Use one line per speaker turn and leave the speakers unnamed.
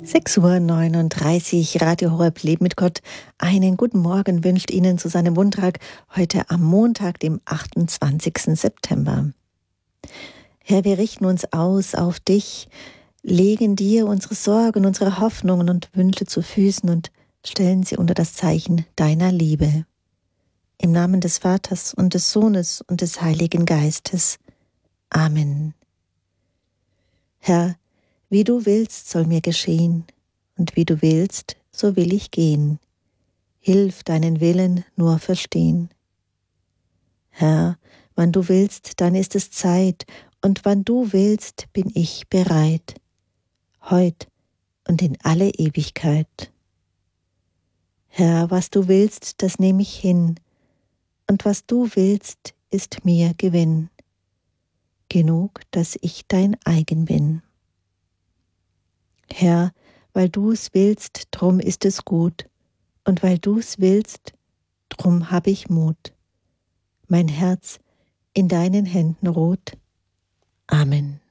6:39 Uhr, Radio Horeb Leben mit Gott. Einen guten Morgen wünscht Ihnen zu seinem Wohntag heute am Montag, dem 28. September. Herr, wir richten uns aus auf dich, legen dir unsere Sorgen, unsere Hoffnungen und Wünsche zu Füßen und stellen sie unter das Zeichen deiner Liebe. Im Namen des Vaters und des Sohnes und des Heiligen Geistes. Amen. Herr, wie du willst, soll mir geschehen, und wie du willst, so will ich gehen. Hilf deinen Willen nur verstehen. Herr, wann du willst, dann ist es Zeit, und wann du willst, bin ich bereit. Heut und in alle Ewigkeit. Herr, was du willst, das nehme ich hin, und was du willst, ist mir Gewinn. Genug, dass ich dein eigen bin. Herr, weil du's willst, drum ist es gut, und weil du's willst, drum hab ich Mut. Mein Herz in deinen Händen ruht. Amen.